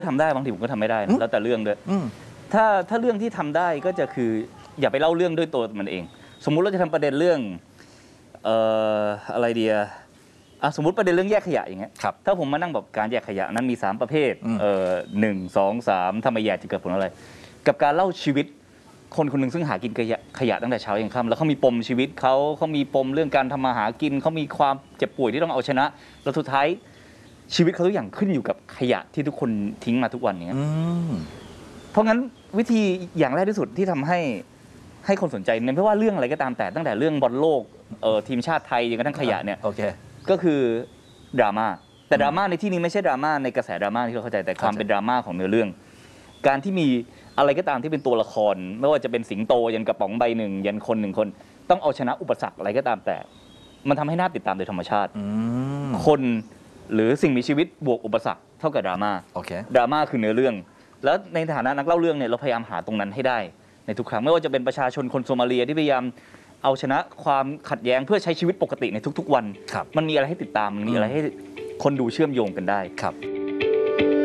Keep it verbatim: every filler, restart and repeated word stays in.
ทำได้บางทีผมก็ทำไม่ได้นะแล้วแต่เรื่องด้วยถ้าถ้าเรื่องที่ทำได้ก็จะคืออย่าไปเล่าเรื่องด้วยตัวมันเองสมมุติเราจะทำประเด็นเรื่องเอ่ออะไรเดียอ่ะสมมติประเด็นเรื่องแยกขยะอย่างเงี้ยถ้าผมมานั่งแบบการแยกขยะนั้นมีสามประเภทเอ่อหนึ่งสองสามทำไมแยกจะเกิดผลอะไรกับการเล่าชีวิตคนคนหนึ่งซึ่งหากินขยะขยะตั้งแต่เช้ายันค่ำแล้วเขามีปมชีวิตเขาเขามีปมเรื่องการทำมาหากินเขามีความเจ็บป่วยที่ต้องเอาชนะแล้วสุดท้ายชีวิตเขาทุกอย่างขึ้นอยู่กับขยะที่ทุกคนทิ้งมาทุกวันนี้เพราะงั้นวิธีอย่างแรกที่สุดที่ทำให้ให้คนสนใจเนี่ยไม่ว่าเรื่องอะไรก็ตามแต่ตั้งแต่เรื่องบอลโลกเอ่อทีมชาติไทยจนกระทั่งขยะเนี่ยก็คือดราม่าแต่ดราม่าในที่นี้ไม่ใช่ดราม่าในกระแสดราม่าที่เราเข้าใจแต่ความเป็นดราม่าของเนื้อเรื่องการที่มีอะไรก็ตามที่เป็นตัวละครไม่ว่าจะเป็นสิงโตยันกระป๋องใบหนึ่งยันคนหนึ่งคนต้องเอาชนะอุปสรรคอะไรก็ตามแต่มันทำให้น่าติดตามโดยธรรมชาติคนหรือสิ่งมีชีวิตบวกอุปสรรคเท่ากับดราม่าดราม่าคือเนื้อเรื่องแล้วในฐานะนักเล่าเรื่องเนี่ยเราพยายามหาตรงนั้นให้ได้ในทุกครั้งไม่ว่าจะเป็นประชาชนคนโซมาเลียที่พยายามเอาชนะความขัดแย้งเพื่อใช้ชีวิตปกติในทุกๆวันมันมีอะไรให้ติดตามมันมีอะไรให้คนดูเชื่อมโยงกันได้ครับ